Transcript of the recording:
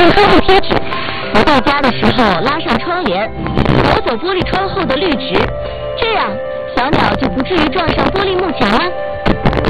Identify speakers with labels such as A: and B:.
A: 用窗户贴纸，回到家的时候拉上窗帘，挪走玻璃窗后的绿植，这样小鸟就不至于撞上玻璃幕墙了。